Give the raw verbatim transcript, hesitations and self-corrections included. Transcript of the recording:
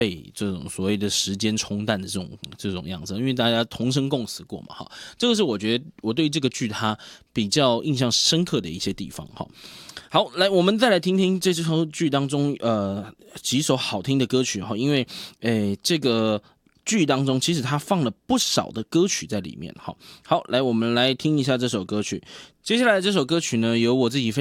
被这种所谓的时间冲淡的这种这种样子，因为大家同生共死过嘛，哈，这个是我觉得我对这个剧它比较印象深刻的一些地方，哈。好，来，我们再来听听这出剧当中呃几首好听的歌曲哈，因为诶这个剧当中其实它放了不少的歌曲在里面，哈。好，来，我们来听一下这首歌曲。接下来这首歌曲呢，由我自己非